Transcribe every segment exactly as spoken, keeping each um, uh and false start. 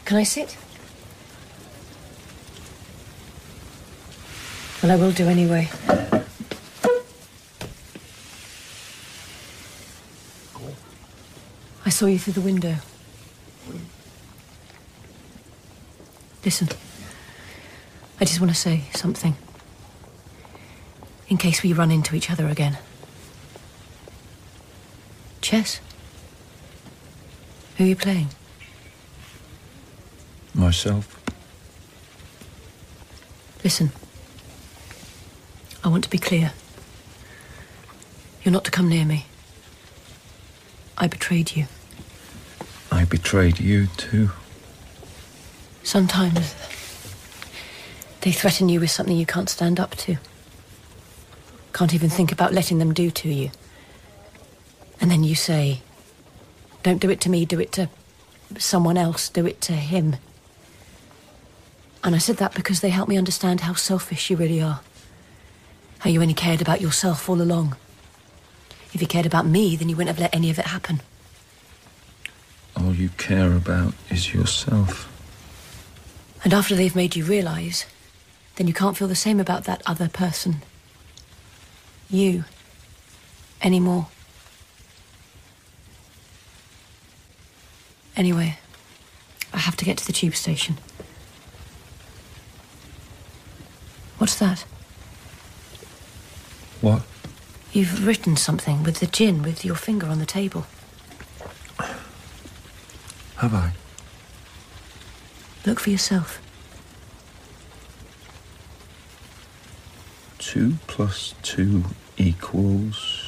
Can I sit? Well, I will do anyway. I saw you through the window. Listen. I just want to say something. In case we run into each other again. Chess? Who are you playing? Myself. Listen. I want to be clear. You're not to come near me. I betrayed you. I betrayed you too. Sometimes they threaten you with something you can't stand up to. Can't even think about letting them do to you. And then you say, don't do it to me, do it to someone else, do it to him. And I said that because they helped me understand how selfish you really are. How you only cared about yourself all along. If you cared about me, then you wouldn't have let any of it happen. All you care about is yourself. And after they've made you realise, then you can't feel the same about that other person. You. Anymore. Anyway, I have to get to the tube station. What's that? What? You've written something with the gin, with your finger on the table. Have I? Look for yourself. Two plus two equals...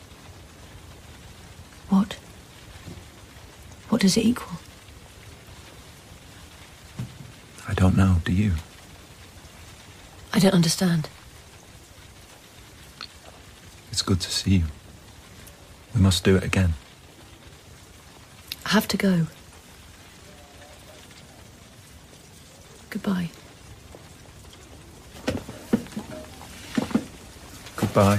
What? What does it equal? I don't know, do you? I don't understand. It's good to see you. We must do it again. I have to go. Goodbye. Goodbye.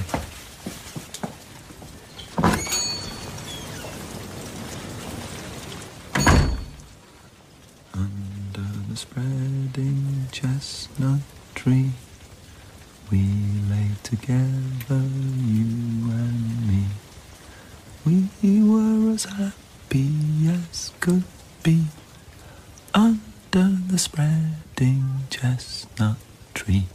Under the spreading chestnut tree, we lay together, you and me. We were as happy as could be under the spreading chestnut tree.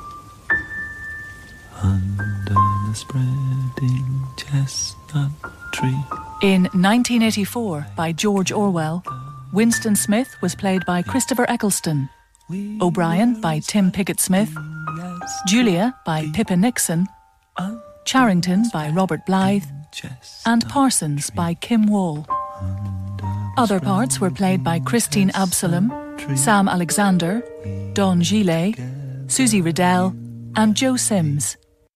Under the spreading chestnut tree. In nineteen eighty-four, by George Orwell, Winston Smith was played by Christopher Eccleston, O'Brien by Tim Pickett-Smith, Julia by Pippa Nixon, Charrington by Robert Blythe, and Parsons by Kim Wall. Other parts were played by Christine Absalom, Sam Alexander, Don Gillet, Susie Riddell, and Joe Sims.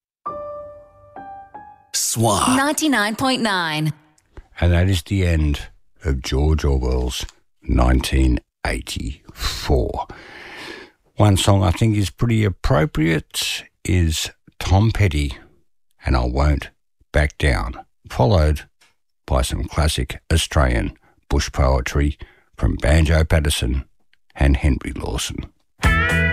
S W A ninety-nine point nine. And that is the end of George Orwell's nineteen eighty-four. One song I think is pretty appropriate is Tom Petty, and I Won't Back Down, followed by some classic Australian bush poetry from Banjo Paterson and Henry Lawson.